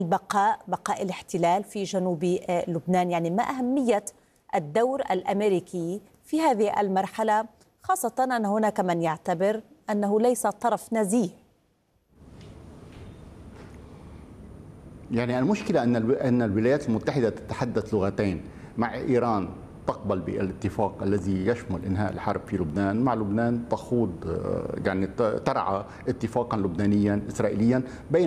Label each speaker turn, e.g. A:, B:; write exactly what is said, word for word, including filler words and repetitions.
A: البقاء بقاء الاحتلال في جنوب لبنان، يعني ما أهمية الدور الأمريكي في هذه المرحلة، خاصة أن هناك من يعتبر أنه ليس طرف نزيه؟
B: يعني المشكلة أن أن الولايات المتحدة تتحدث لغتين. مع إيران تقبل بالاتفاق الذي يشمل إنهاء الحرب في لبنان، مع لبنان تخوض يعني ترعى اتفاقا لبنانيا إسرائيليا بين